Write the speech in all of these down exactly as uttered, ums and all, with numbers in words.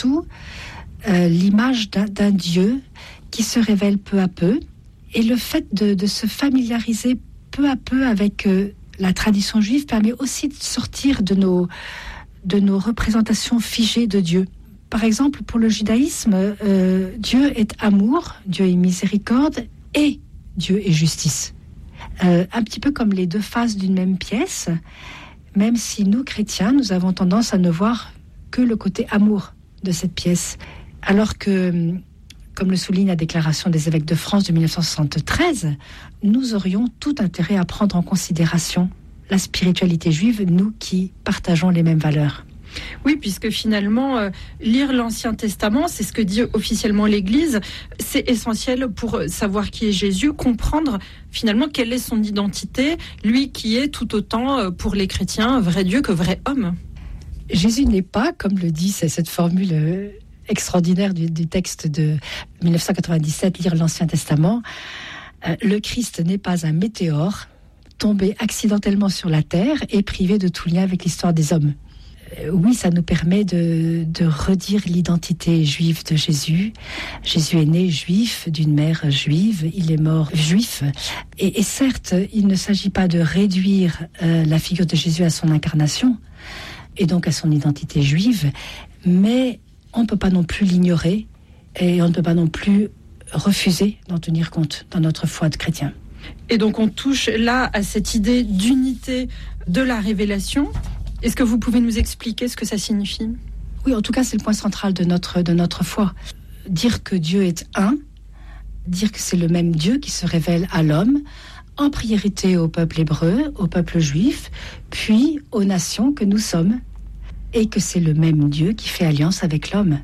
surtout euh, l'image d'un, d'un Dieu qui se révèle peu à peu, et le fait de, de se familiariser peu à peu avec euh, la tradition juive permet aussi de sortir de nos, de nos représentations figées de Dieu. Par exemple, pour le judaïsme, euh, Dieu est amour, Dieu est miséricorde et Dieu est justice. Euh, un petit peu comme les deux faces d'une même pièce, même si nous, chrétiens, nous avons tendance à ne voir que le côté amour de cette pièce. Alors que, comme le souligne la déclaration des évêques de France de dix-neuf cent soixante-treize, nous aurions tout intérêt à prendre en considération la spiritualité juive, nous qui partageons les mêmes valeurs. Oui, puisque finalement, euh, lire l'Ancien Testament, c'est ce que dit officiellement l'Église, c'est essentiel pour savoir qui est Jésus, comprendre finalement quelle est son identité, lui qui est tout autant, euh, pour les chrétiens, vrai Dieu que vrai homme. Jésus n'est pas, comme le dit c'est cette formule euh, extraordinaire du, du texte de dix-neuf cent quatre-vingt-dix-sept, lire l'Ancien Testament, euh, le Christ n'est pas un météore tombé accidentellement sur la terre et privé de tout lien avec l'histoire des hommes. Oui, ça nous permet de, de redire l'identité juive de Jésus. Jésus est né juif, d'une mère juive, il est mort juif. Et, et certes, il ne s'agit pas de réduire euh, la figure de Jésus à son incarnation, et donc à son identité juive, mais on ne peut pas non plus l'ignorer, et on ne peut pas non plus refuser d'en tenir compte dans notre foi de chrétien. Et donc on touche là à cette idée d'unité de la révélation. Est-ce que vous pouvez nous expliquer ce que ça signifie ? Oui, en tout cas, c'est le point central de notre, de notre foi. Dire que Dieu est un, dire que c'est le même Dieu qui se révèle à l'homme, en priorité au peuple hébreu, au peuple juif, puis aux nations que nous sommes, et que c'est le même Dieu qui fait alliance avec l'homme.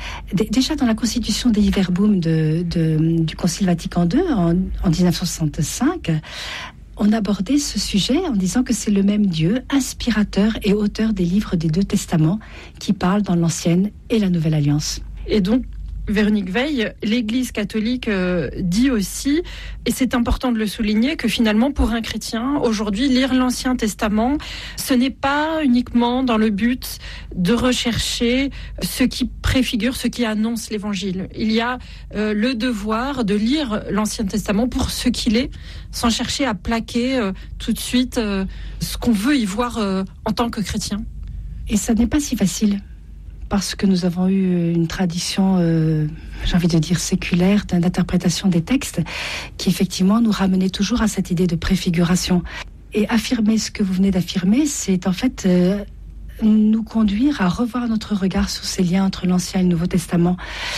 Déjà dans la constitution des Verbum de, de, du Concile Vatican deux, en, en dix-neuf cent soixante-cinq, on abordait ce sujet en disant que c'est le même Dieu, inspirateur et auteur des livres des deux testaments, qui parlent dans l'Ancienne et la Nouvelle Alliance. Et donc, Véronique Veil, l'Église catholique euh, dit aussi, et c'est important de le souligner, que finalement pour un chrétien, aujourd'hui, lire l'Ancien Testament, ce n'est pas uniquement dans le but de rechercher ce qui préfigure, ce qui annonce l'Évangile. Il y a euh, le devoir de lire l'Ancien Testament pour ce qu'il est, sans chercher à plaquer euh, tout de suite euh, ce qu'on veut y voir euh, en tant que chrétien. Et ça n'est pas si facile. Parce que nous avons eu une tradition, euh, j'ai envie de dire séculaire, d'interprétation des textes, qui effectivement nous ramenait toujours à cette idée de préfiguration. Et affirmer ce que vous venez d'affirmer, c'est en fait euh, nous conduire à revoir notre regard sur ces liens entre l'Ancien et le Nouveau Testament.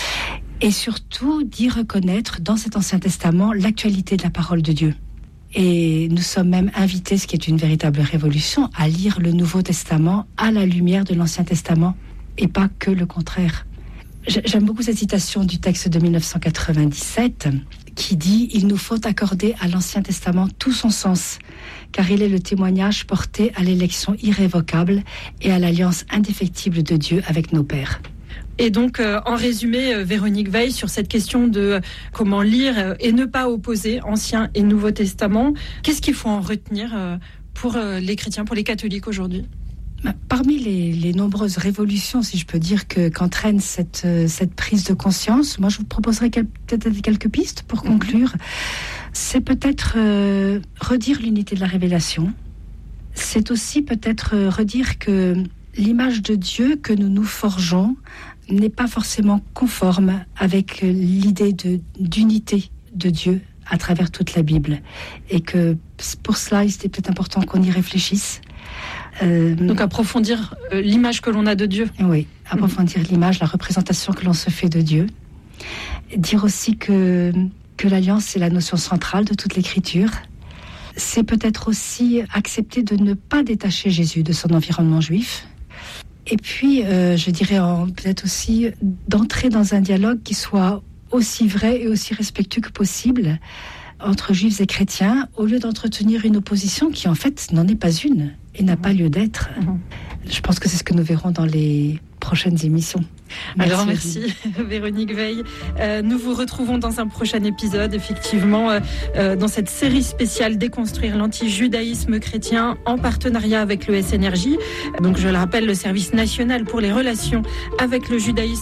Et surtout d'y reconnaître dans cet Ancien Testament l'actualité de la parole de Dieu. Et nous sommes même invités, ce qui est une véritable révolution, à lire le Nouveau Testament à la lumière de l'Ancien Testament. Et pas que le contraire. J'aime beaucoup cette citation du texte de dix-neuf cent quatre-vingt-dix-sept qui dit « Il nous faut accorder à l'Ancien Testament tout son sens, car il est le témoignage porté à l'élection irrévocable et à l'alliance indéfectible de Dieu avec nos pères. » Et donc, euh, en résumé, euh, Véronique Veil, sur cette question de euh, comment lire euh, et ne pas opposer Ancien et Nouveau Testament, qu'est-ce qu'il faut en retenir euh, pour euh, les chrétiens, pour les catholiques aujourd'hui ? Parmi les, les nombreuses révolutions, si je peux dire, que, qu'entraîne cette, cette prise de conscience, moi je vous proposerai quel, peut-être quelques pistes pour conclure. C'est peut-être euh, redire l'unité de la révélation. C'est aussi peut-être euh, redire que l'image de Dieu que nous nous forgeons n'est pas forcément conforme avec l'idée de, d'unité de Dieu à travers toute la Bible. Et que pour cela, il était peut-être important qu'on y réfléchisse. Euh, Donc approfondir euh, l'image que l'on a de Dieu. Oui, approfondir mmh. l'image, la représentation que l'on se fait de Dieu. Dire aussi que, que l'alliance, c'est la notion centrale de toute l'écriture. C'est peut-être aussi accepter de ne pas détacher Jésus de son environnement juif. Et puis, euh, je dirais en, peut-être aussi d'entrer dans un dialogue qui soit aussi vrai et aussi respectueux que possible entre juifs et chrétiens, au lieu d'entretenir une opposition qui en fait n'en est pas une et n'a pas lieu d'être. Mmh. Je pense que c'est ce que nous verrons dans les prochaines émissions. Merci. Alors merci Véronique Veil. Euh, nous vous retrouvons dans un prochain épisode, effectivement, euh, euh, dans cette série spéciale Déconstruire l'antijudaïsme chrétien en partenariat avec le S N R J. Donc je le rappelle, le service national pour les relations avec le judaïsme